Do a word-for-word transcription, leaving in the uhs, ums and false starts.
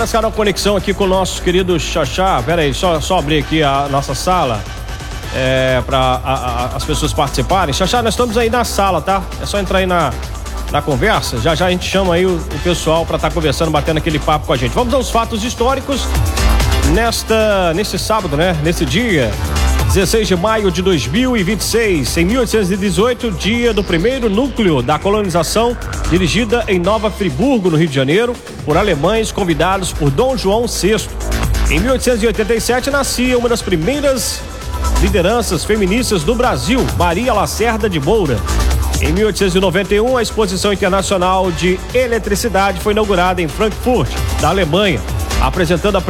caras ficaram conexão aqui com o nosso querido Xaxá. Pera aí, só, só abrir aqui a nossa sala é, para as pessoas participarem. Xaxá, nós estamos aí na sala, tá? É só entrar aí na, na conversa. Já já a gente chama aí o, o pessoal para estar tá conversando, batendo aquele papo com a gente. Vamos aos fatos históricos nesta, nesse sábado, né? Nesse dia, dezesseis de maio de dois mil e vinte e seis, em mil oitocentos e dezoito, dia do primeiro núcleo da colonização, dirigida em Nova Friburgo, no Rio de Janeiro, por alemães convidados por Dom João sexto. Em mil oitocentos e oitenta e sete, nascia uma das primeiras lideranças feministas do Brasil, Maria Lacerda de Moura. Em mil oitocentos e noventa e um, a Exposição Internacional de Eletricidade foi inaugurada em Frankfurt, da Alemanha, apresentando a